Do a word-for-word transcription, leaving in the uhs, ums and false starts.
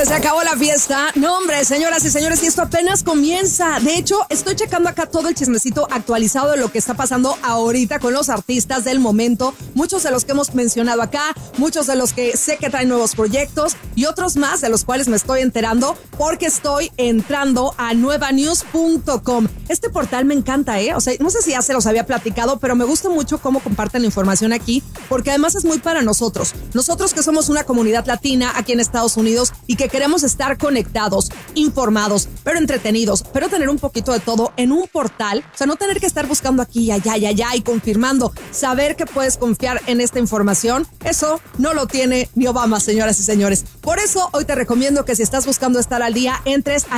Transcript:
que se acabó la fiesta. No, hombre, señoras y señores, y esto apenas comienza. De hecho, estoy checando acá todo el chismecito actualizado de lo que está pasando ahorita con los artistas del momento. Muchos de los que hemos mencionado acá, muchos de los que sé que traen nuevos proyectos y otros más de los cuales me estoy enterando porque estoy entrando a nueva news punto com. Este portal me encanta, ¿eh? O sea, no sé si ya se los había platicado, pero me gusta mucho cómo comparten la información aquí, porque además es muy para nosotros. Nosotros que somos una comunidad latina aquí en Estados Unidos y que queremos estar conectados, informados, pero entretenidos, pero tener un poquito de todo en un portal. O sea, no tener que estar buscando aquí y allá y allá y confirmando. Saber que puedes confiar en esta información, eso no lo tiene ni Obama, señoras y señores. Por eso hoy te recomiendo que si estás buscando estar al día, entres a